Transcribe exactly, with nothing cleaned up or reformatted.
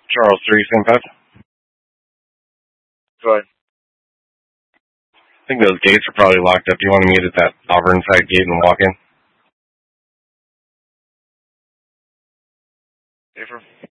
Charles three, same five. Go ahead. I think those gates are probably locked up. Do you want to meet at that Auburn side gate and walk in? April?